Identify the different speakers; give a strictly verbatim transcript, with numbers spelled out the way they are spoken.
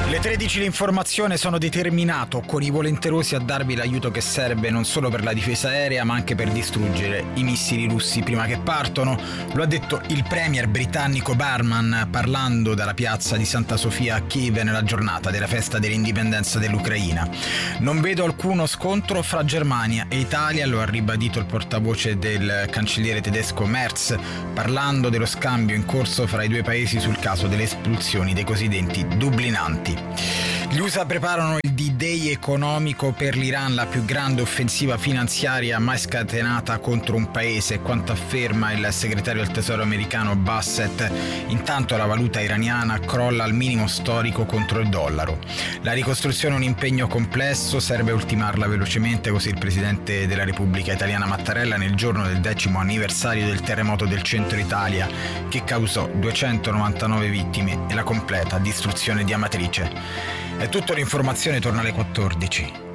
Speaker 1: Le tredici l'informazione, sono determinato con i volenterosi a darvi l'aiuto che serve non solo per la difesa aerea ma anche per distruggere i missili russi prima che partono. Lo ha detto il premier britannico Barman parlando dalla piazza di Santa Sofia a Kiev nella giornata della festa dell'indipendenza dell'Ucraina. Non vedo alcuno scontro fra Germania e Italia, lo ha ribadito il portavoce del cancelliere tedesco Merz parlando dello scambio in corso fra i due paesi sul caso delle espulsioni dei cosiddetti dublinanti. Gli U S A preparano il D-Day economico per l'Iran, la più grande offensiva finanziaria mai scatenata contro un paese, quanto afferma il segretario del tesoro americano Bassett. Intanto la valuta iraniana crolla al minimo storico contro il dollaro. La ricostruzione è un impegno complesso, serve ultimarla velocemente, così il presidente della Repubblica Italiana Mattarella nel giorno del decimo anniversario del terremoto del centro Italia che causò duecentonovantanove vittime e la completa distruzione di Amatrice. È tutto, l'informazione torna alle quattordici.